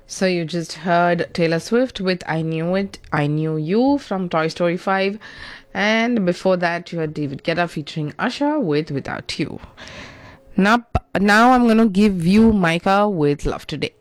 So you just heard Taylor Swift with I Knew It, I Knew You from Toy Story 5. And before that, you had David Guetta featuring Usher with Without You. Now I'm gonna give you Micah with Love Today.